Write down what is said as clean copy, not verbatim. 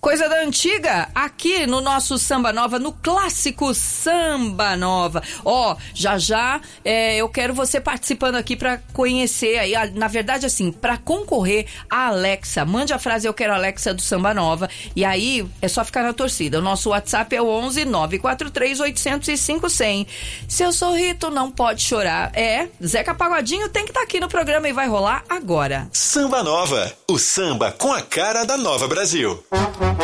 Coisa da antiga, aqui no nosso Samba Nova, no clássico Samba Nova. Já eu quero você participando aqui pra conhecer aí, na verdade assim, pra concorrer a Alexa. Mande a frase "Eu quero Alexa" do Samba Nova e aí é só ficar na torcida. O nosso WhatsApp é o 11 943 805 100. Seu sorrito não pode chorar. Zeca Pagodinho tem que estar aqui no programa e vai rolar agora. Samba Nova, o samba com a cara da Nova Brasil.